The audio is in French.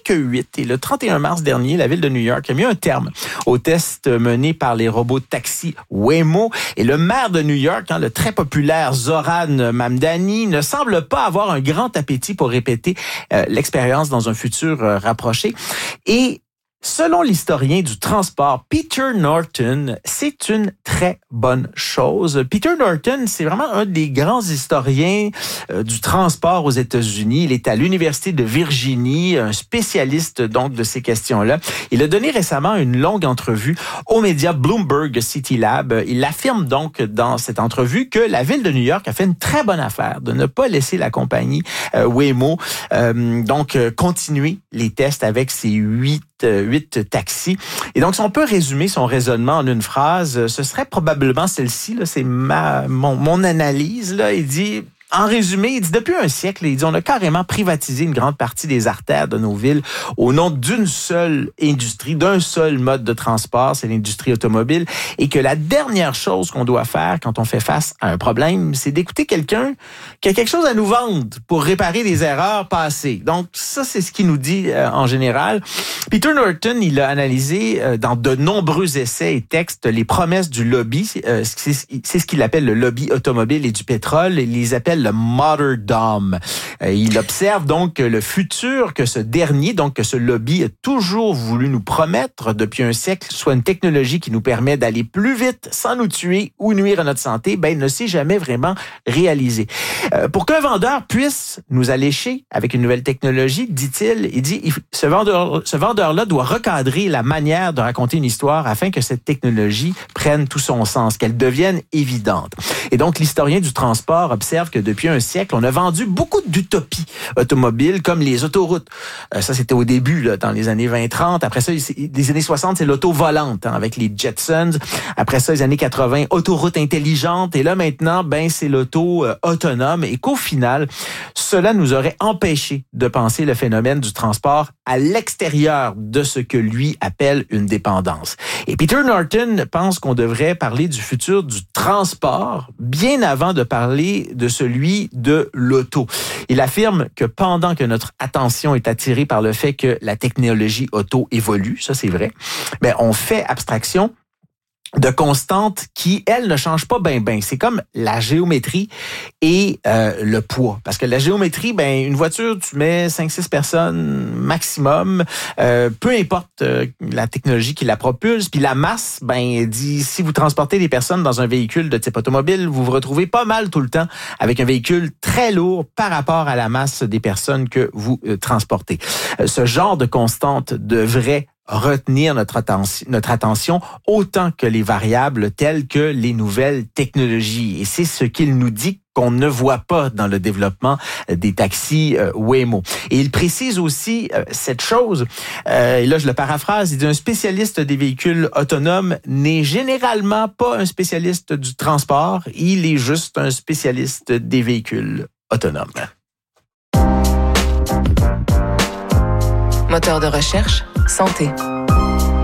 que 8. Et le 31 mars dernier, la ville de New York a mis un terme aux tests menés par les robots de taxi Waymo. Et le maire de New York, le très populaire Zoran Mamdani, ne semble pas avoir un grand appétit pour répéter l'expérience dans un futur rapproché. Et selon l'historien du transport Peter Norton, c'est une très bonne chose. Peter Norton, c'est vraiment un des grands historiens du transport aux États-Unis. Il est à l'Université de Virginie, un spécialiste donc de ces questions-là. Il a donné récemment une longue entrevue aux médias Bloomberg City Lab. Il affirme donc dans cette entrevue que la ville de New York a fait une très bonne affaire de ne pas laisser la compagnie Waymo continuer les tests avec ses 8 taxis. Et donc, si on peut résumer son raisonnement en une phrase, ce serait probablement celle-ci, là, c'est mon analyse. Là. Il dit... En résumé, il dit, depuis un siècle, il dit, on a carrément privatisé une grande partie des artères de nos villes au nom d'une seule industrie, d'un seul mode de transport, c'est l'industrie automobile, et que la dernière chose qu'on doit faire quand on fait face à un problème, c'est d'écouter quelqu'un qui a quelque chose à nous vendre pour réparer des erreurs passées. Donc, ça, c'est ce qu'il nous dit en général. Peter Norton, il a analysé dans de nombreux essais et textes les promesses du lobby. C'est ce qu'il appelle le lobby automobile et du pétrole. Il les appelle le martyrdom. Il observe donc le futur que ce dernier, donc que ce lobby a toujours voulu nous promettre depuis un siècle, soit une technologie qui nous permet d'aller plus vite sans nous tuer ou nuire à notre santé, ne s'est jamais vraiment réalisé. Pour qu'un vendeur puisse nous allécher avec une nouvelle technologie, dit-il, il dit, ce vendeur-là doit recadrer la manière de raconter une histoire afin que cette technologie prenne tout son sens, qu'elle devienne évidente. Et donc, l'historien du transport observe que depuis un siècle, on a vendu beaucoup d'utopies automobiles comme les autoroutes. Ça, c'était au début, là, dans les années 20-30. Après ça, les années 60, c'est l'auto volante, avec les Jetsons. Après ça, les années 80, autoroute intelligente. Et là, maintenant, c'est l'auto autonome. Et qu'au final, cela nous aurait empêché de penser le phénomène du transport à l'extérieur de ce que lui appelle une dépendance. Et Peter Norton pense qu'on devrait parler du futur du transport bien avant de parler de celui de l'auto. Il affirme que pendant que notre attention est attirée par le fait que la technologie auto évolue, ça c'est vrai, on fait abstraction de constantes qui, elles, ne changent pas ben. C'est comme la géométrie et le poids. Parce que la géométrie, une voiture, tu mets 5-6 personnes maximum, peu importe la technologie qui la propulse. Puis la masse, dit, si vous transportez des personnes dans un véhicule de type automobile, vous vous retrouvez pas mal tout le temps avec un véhicule très lourd par rapport à la masse des personnes que vous transportez. Ce genre de constante devrait retenir notre attention autant que les variables telles que les nouvelles technologies. Et c'est ce qu'il nous dit qu'on ne voit pas dans le développement des taxis Waymo. Et il précise aussi cette chose, et là je le paraphrase, il dit, un spécialiste des véhicules autonomes n'est généralement pas un spécialiste du transport, il est juste un spécialiste des véhicules autonomes. Moteur de recherche, santé.